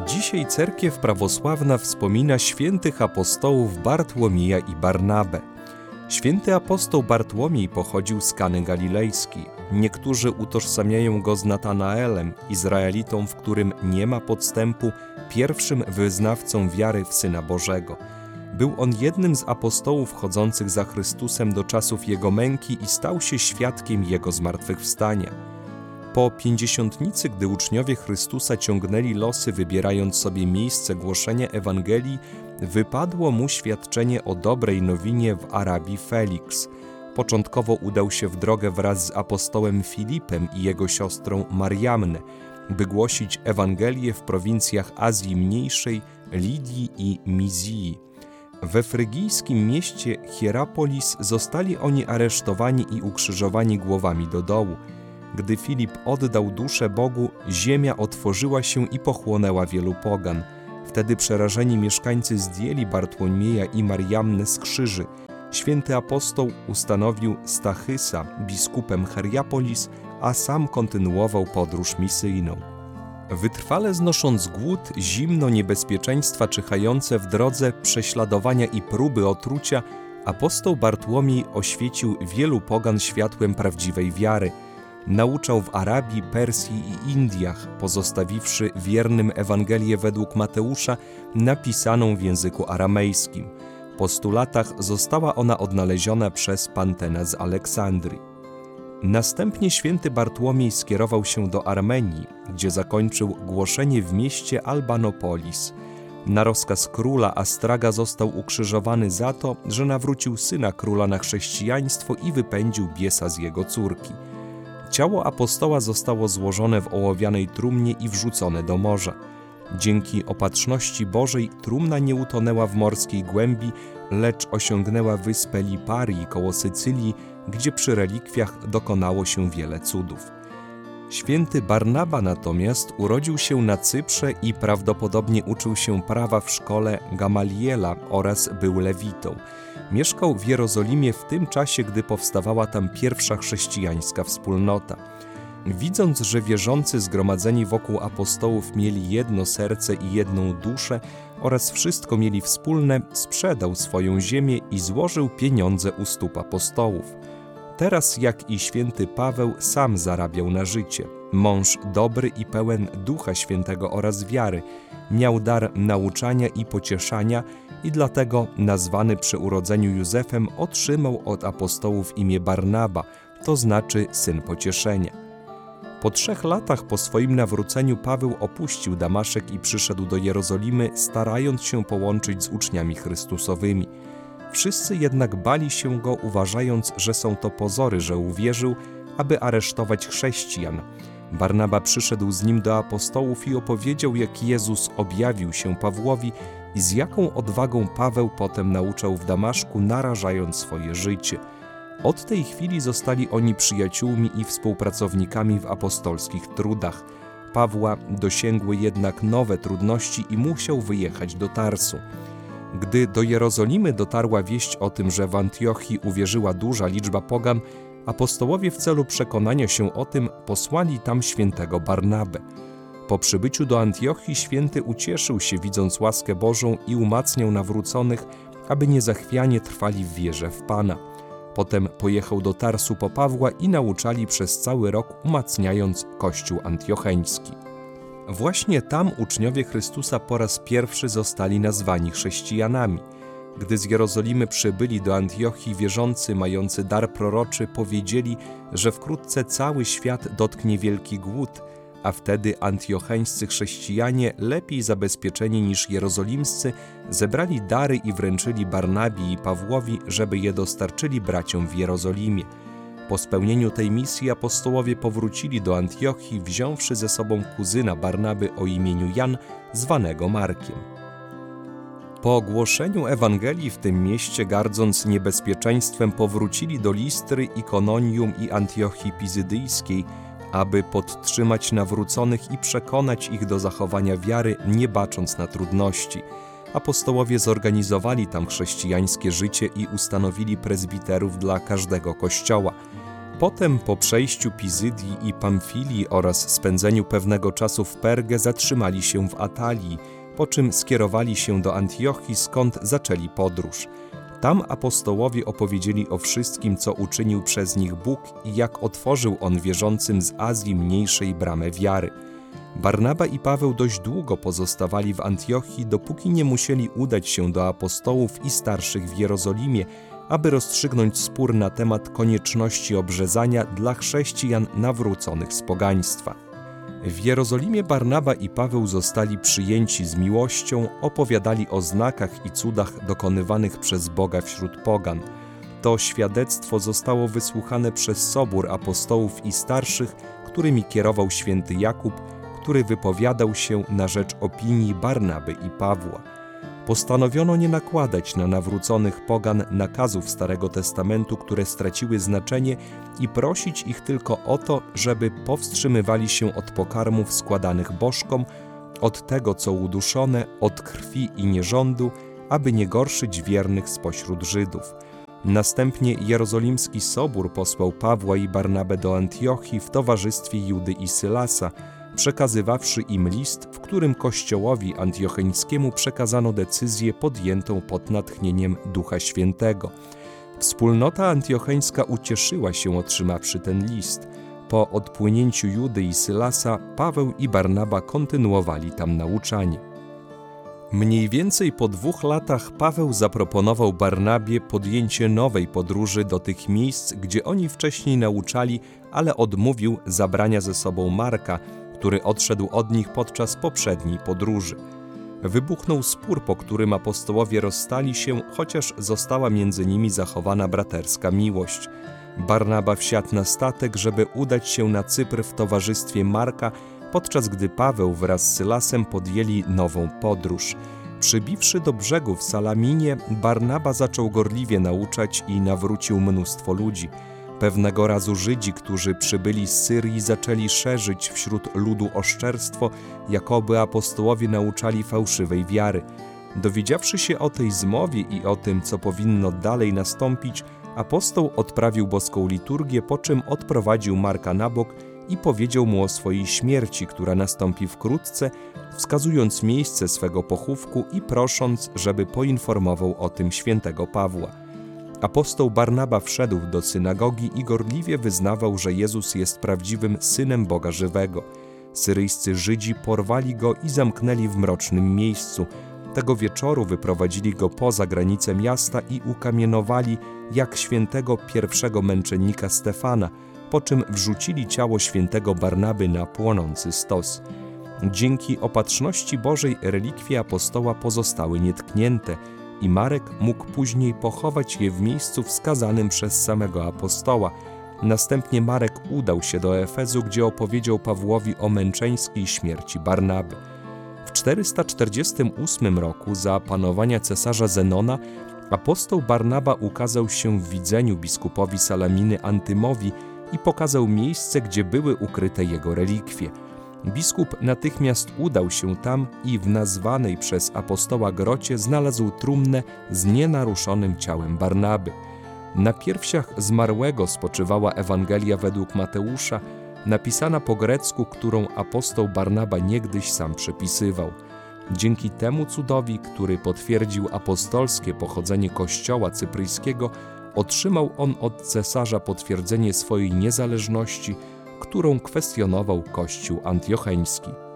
Dzisiaj cerkiew prawosławna wspomina świętych apostołów Bartłomieja i Barnabę. Święty apostoł Bartłomiej pochodził z Kany Galilejskiej. Niektórzy utożsamiają go z Natanaelem, Izraelitą, w którym nie ma podstępu, pierwszym wyznawcą wiary w Syna Bożego. Był on jednym z apostołów chodzących za Chrystusem do czasów Jego męki i stał się świadkiem Jego zmartwychwstania. Po pięćdziesiątnicy, gdy uczniowie Chrystusa ciągnęli losy, wybierając sobie miejsce głoszenia Ewangelii, wypadło mu świadczenie o dobrej nowinie w Arabii Felix. Początkowo udał się w drogę wraz z apostołem Filipem i jego siostrą Mariamnę, by głosić Ewangelię w prowincjach Azji Mniejszej, Lidii i Mizji. We frygijskim mieście Hierapolis zostali oni aresztowani i ukrzyżowani głowami do dołu. Gdy Filip oddał duszę Bogu, ziemia otworzyła się i pochłonęła wielu pogan. Wtedy przerażeni mieszkańcy zdjęli Bartłomieja i Mariamnę z krzyży. Święty apostoł ustanowił Stachysa biskupem Hierapolis, a sam kontynuował podróż misyjną. Wytrwale znosząc głód, zimno, niebezpieczeństwa czyhające w drodze, prześladowania i próby otrucia, apostoł Bartłomiej oświecił wielu pogan światłem prawdziwej wiary. Nauczał w Arabii, Persji i Indiach, pozostawiwszy wiernym Ewangelię według Mateusza, napisaną w języku aramejskim. Po 100 latach została ona odnaleziona przez Pantena z Aleksandrii. Następnie święty Bartłomiej skierował się do Armenii, gdzie zakończył głoszenie w mieście Albanopolis. Na rozkaz króla Astraga został ukrzyżowany za to, że nawrócił syna króla na chrześcijaństwo i wypędził biesa z jego córki. Ciało apostoła zostało złożone w ołowianej trumnie i wrzucone do morza. Dzięki opatrzności Bożej trumna nie utonęła w morskiej głębi, lecz osiągnęła wyspę Liparii koło Sycylii, gdzie przy relikwiach dokonało się wiele cudów. Święty Barnaba natomiast urodził się na Cyprze i prawdopodobnie uczył się prawa w szkole Gamaliela oraz był lewitą. Mieszkał w Jerozolimie w tym czasie, gdy powstawała tam pierwsza chrześcijańska wspólnota. Widząc, że wierzący zgromadzeni wokół apostołów mieli jedno serce i jedną duszę oraz wszystko mieli wspólne, sprzedał swoją ziemię i złożył pieniądze u stóp apostołów. Teraz, jak i święty Paweł, sam zarabiał na życie. Mąż dobry i pełen Ducha Świętego oraz wiary, miał dar nauczania i pocieszania i dlatego, nazwany przy urodzeniu Józefem, otrzymał od apostołów imię Barnaba, to znaczy syn pocieszenia. Po 3 latach po swoim nawróceniu Paweł opuścił Damaszek i przyszedł do Jerozolimy, starając się połączyć z uczniami Chrystusowymi. Wszyscy jednak bali się go, uważając, że są to pozory, że uwierzył, aby aresztować chrześcijan. Barnaba przyszedł z nim do apostołów i opowiedział, jak Jezus objawił się Pawłowi i z jaką odwagą Paweł potem nauczał w Damaszku, narażając swoje życie. Od tej chwili zostali oni przyjaciółmi i współpracownikami w apostolskich trudach. Pawła dosięgły jednak nowe trudności i musiał wyjechać do Tarsu. Gdy do Jerozolimy dotarła wieść o tym, że w Antiochii uwierzyła duża liczba pogan, apostołowie w celu przekonania się o tym posłali tam świętego Barnabę. Po przybyciu do Antiochii święty ucieszył się, widząc łaskę Bożą, i umacniał nawróconych, aby niezachwianie trwali w wierze w Pana. Potem pojechał do Tarsu po Pawła i nauczali przez cały rok, umacniając Kościół antiocheński. Właśnie tam uczniowie Chrystusa po raz pierwszy zostali nazwani chrześcijanami. Gdy z Jerozolimy przybyli do Antiochii, wierzący mający dar proroczy powiedzieli, że wkrótce cały świat dotknie wielki głód, a wtedy antiocheńscy chrześcijanie, lepiej zabezpieczeni niż jerozolimscy, zebrali dary i wręczyli Barnabii i Pawłowi, żeby je dostarczyli braciom w Jerozolimie. Po spełnieniu tej misji apostołowie powrócili do Antiochii, wziąwszy ze sobą kuzyna Barnaby o imieniu Jan, zwanego Markiem. Po ogłoszeniu Ewangelii w tym mieście, gardząc niebezpieczeństwem, powrócili do Listry, Ikononium i Antiochii Pizydyjskiej, aby podtrzymać nawróconych i przekonać ich do zachowania wiary, nie bacząc na trudności. Apostołowie zorganizowali tam chrześcijańskie życie i ustanowili prezbiterów dla każdego kościoła. Potem po przejściu Pizydii i Pamfilii oraz spędzeniu pewnego czasu w Pergę zatrzymali się w Atalii, po czym skierowali się do Antiochii, skąd zaczęli podróż. Tam apostołowie opowiedzieli o wszystkim, co uczynił przez nich Bóg i jak otworzył On wierzącym z Azji mniejszej bramę wiary. Barnaba i Paweł dość długo pozostawali w Antiochii, dopóki nie musieli udać się do apostołów i starszych w Jerozolimie, aby rozstrzygnąć spór na temat konieczności obrzezania dla chrześcijan nawróconych z pogaństwa. W Jerozolimie Barnaba i Paweł zostali przyjęci z miłością, opowiadali o znakach i cudach dokonywanych przez Boga wśród pogan. To świadectwo zostało wysłuchane przez Sobór apostołów i starszych, którymi kierował święty Jakub, który wypowiadał się na rzecz opinii Barnaby i Pawła. Postanowiono nie nakładać na nawróconych pogan nakazów Starego Testamentu, które straciły znaczenie, i prosić ich tylko o to, żeby powstrzymywali się od pokarmów składanych bożkom, od tego, co uduszone, od krwi i nierządu, aby nie gorszyć wiernych spośród Żydów. Następnie Jerozolimski Sobór posłał Pawła i Barnabę do Antiochii w towarzystwie Judy i Sylasa, przekazywawszy im list, w którym Kościołowi antiocheńskiemu przekazano decyzję podjętą pod natchnieniem Ducha Świętego. Wspólnota antiocheńska ucieszyła się, otrzymawszy ten list. Po odpłynięciu Judy i Sylasa Paweł i Barnaba kontynuowali tam nauczanie. Mniej więcej po 2 latach Paweł zaproponował Barnabie podjęcie nowej podróży do tych miejsc, gdzie oni wcześniej nauczali, ale odmówił zabrania ze sobą Marka, który odszedł od nich podczas poprzedniej podróży. Wybuchnął spór, po którym apostołowie rozstali się, chociaż została między nimi zachowana braterska miłość. Barnaba wsiadł na statek, żeby udać się na Cypr w towarzystwie Marka, podczas gdy Paweł wraz z Sylasem podjęli nową podróż. Przybiwszy do brzegu w Salaminie, Barnaba zaczął gorliwie nauczać i nawrócił mnóstwo ludzi. Pewnego razu Żydzi, którzy przybyli z Syrii, zaczęli szerzyć wśród ludu oszczerstwo, jakoby apostołowie nauczali fałszywej wiary. Dowiedziawszy się o tej zmowie i o tym, co powinno dalej nastąpić, apostoł odprawił boską liturgię, po czym odprowadził Marka na bok i powiedział mu o swojej śmierci, która nastąpi wkrótce, wskazując miejsce swego pochówku i prosząc, żeby poinformował o tym świętego Pawła. Apostoł Barnaba wszedł do synagogi i gorliwie wyznawał, że Jezus jest prawdziwym Synem Boga żywego. Syryjscy Żydzi porwali go i zamknęli w mrocznym miejscu. Tego wieczoru wyprowadzili go poza granice miasta i ukamienowali jak świętego pierwszego męczennika Stefana, po czym wrzucili ciało świętego Barnaby na płonący stos. Dzięki opatrzności Bożej relikwie apostoła pozostały nietknięte i Marek mógł później pochować je w miejscu wskazanym przez samego apostoła. Następnie Marek udał się do Efezu, gdzie opowiedział Pawłowi o męczeńskiej śmierci Barnaby. W 448 roku za panowania cesarza Zenona apostoł Barnaba ukazał się w widzeniu biskupowi Salaminy Antymowi i pokazał miejsce, gdzie były ukryte jego relikwie. Biskup natychmiast udał się tam i w nazwanej przez apostoła grocie znalazł trumnę z nienaruszonym ciałem Barnaby. Na piersiach zmarłego spoczywała Ewangelia według Mateusza, napisana po grecku, którą apostoł Barnaba niegdyś sam przepisywał. Dzięki temu cudowi, który potwierdził apostolskie pochodzenie kościoła cypryjskiego, otrzymał on od cesarza potwierdzenie swojej niezależności, którą kwestionował Kościół antiocheński.